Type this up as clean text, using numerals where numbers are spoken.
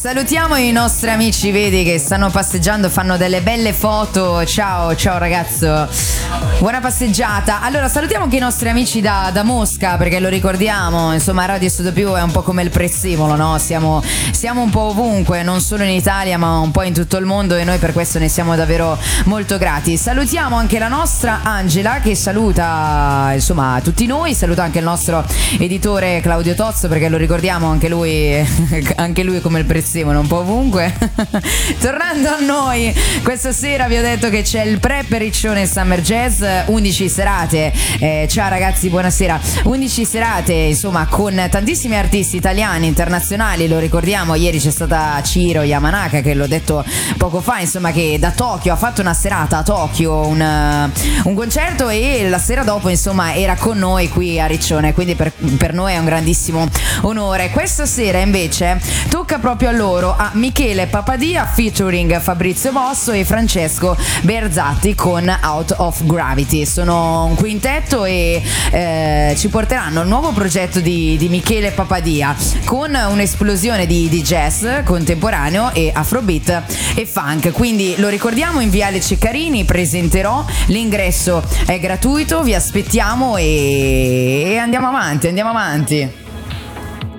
Salutiamo i nostri amici, vedi, che stanno passeggiando, fanno delle belle foto. Ciao ragazzo, buona passeggiata. Allora salutiamo anche i nostri amici da Mosca, perché lo ricordiamo, insomma Radio Studio Più è un po' come il prezzemolo, no? Siamo un po' ovunque, non solo in Italia ma un po' in tutto il mondo, e noi per questo ne siamo davvero molto grati. Salutiamo anche la nostra Angela, che saluta insomma tutti noi, saluta anche il nostro editore Claudio Tozzo, perché lo ricordiamo anche lui come il prezzemolo, un po' ovunque. Tornando a noi, questa sera vi ho detto che c'è il pre-Riccione Summer Jazz, 11 serate. Ciao ragazzi, buonasera. 11 serate insomma con tantissimi artisti italiani, internazionali. Lo ricordiamo, ieri c'è stata Ciro Yamanaka, che l'ho detto poco fa, insomma, che da Tokyo ha fatto una serata a Tokyo, un concerto, e la sera dopo insomma era con noi qui a Riccione, quindi per noi è un grandissimo onore. Questa sera invece tocca proprio a loro, a Michele Papadia featuring Fabrizio Bosso e Francesco Berzatti con Out of Gravity. Sono un quintetto e ci porteranno il nuovo progetto di Michele Papadia, con un'esplosione di jazz contemporaneo e afrobeat e funk. Quindi lo ricordiamo, in Viale Ceccarini presenterò, l'ingresso è gratuito, vi aspettiamo e andiamo avanti.